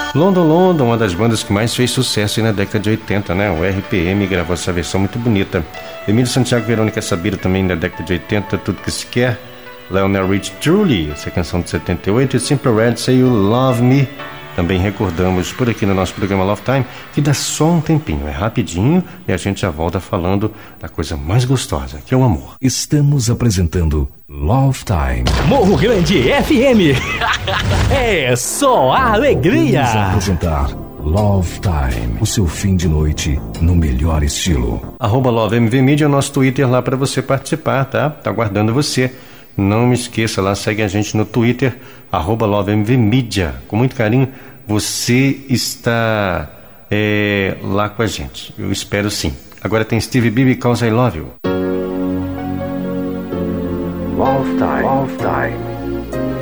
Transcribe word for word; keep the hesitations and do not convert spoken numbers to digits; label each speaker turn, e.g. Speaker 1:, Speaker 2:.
Speaker 1: London London, uma das bandas que mais fez sucesso aí na década de oitenta, né? O R P M gravou essa versão muito bonita. Emílio Santiago e Verônica Sabira também na década de oitenta, Tudo Que Se Quer. Lionel Rich, Truly, essa canção de setenta e oito. E Simple Red, Say You Love Me. Também recordamos por aqui no nosso programa Love Time, que dá só um tempinho, é rapidinho e a gente já volta falando da coisa mais gostosa, que é o amor.
Speaker 2: Estamos apresentando Love Time.
Speaker 3: Morro Grande F M. É só a alegria.
Speaker 2: Vamos apresentar Love Time, o seu fim de noite no melhor estilo.
Speaker 1: Arroba Love M V Media é o nosso Twitter lá para você participar, tá? Tá aguardando você. Não me esqueça lá, segue a gente no Twitter, arroba Love M V Media. Com muito carinho, você está é, lá com a gente. Eu espero sim. Agora tem Stevie B, Because I Love You.
Speaker 2: Love Time. Love Time.